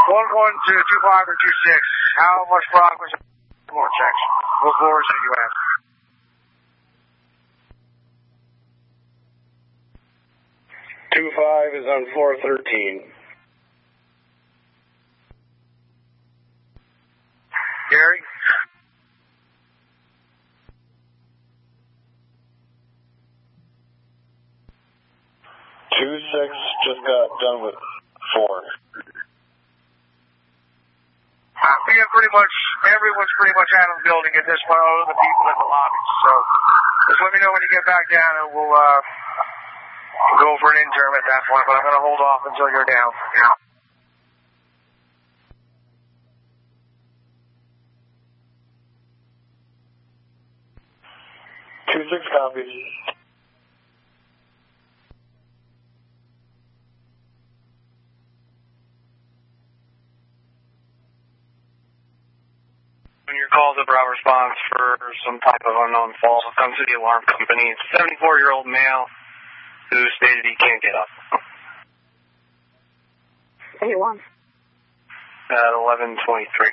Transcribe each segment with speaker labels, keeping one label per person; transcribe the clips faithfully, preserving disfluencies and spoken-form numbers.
Speaker 1: one one two two five or two six. How much progress? More checks. What floors do you have?
Speaker 2: Two five is on floor thirteen.
Speaker 1: Gary?
Speaker 2: Two six just got done with four.
Speaker 1: Uh, we have pretty much, everyone's pretty much out of the building at this point, other than the people in the lobby. So just let me know when you get back down and we'll uh, go for an interim at that point, but I'm going to hold off until you're down. Yeah.
Speaker 2: Two six copies.
Speaker 3: When your call's a Bravo response for some type of unknown fault, come to the alarm company. It's a seventy-four-year-old male who stated he can't get up.
Speaker 4: eighty-one.
Speaker 3: At eleven twenty-three.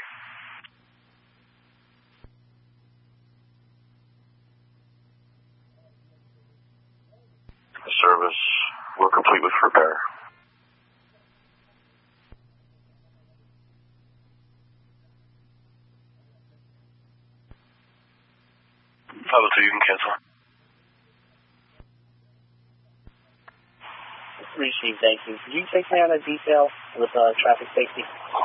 Speaker 2: Service, we're complete with repair. Level two, you can cancel.
Speaker 5: Received, thank you. Could you take me on a detail with uh, traffic safety?